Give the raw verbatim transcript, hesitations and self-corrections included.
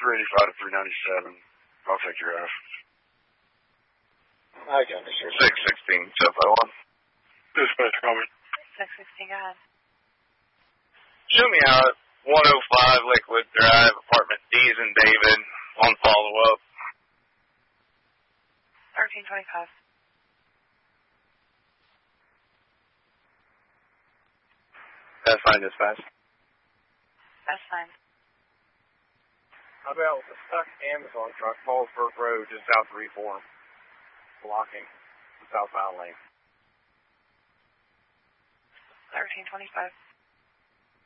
three eighty-five to three ninety-seven. I'll take your F. I got it, sir. six sixteen, seven five one. Dispatch, comment. six sixteen, go ahead. Show me out one oh five Liquid Drive, apartment D's and David, on follow-up. thirteen twenty-five. That's fine, dispatch. That's fine. How about the stuck Amazon truck, Fallsburg Road, just south of Reform, blocking the southbound lane? thirteen twenty-five.